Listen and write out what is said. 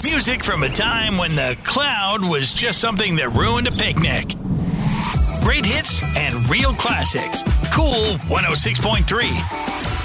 Music from a time when the cloud was just something that ruined a picnic. Great hits and real classics. Cool 106.3.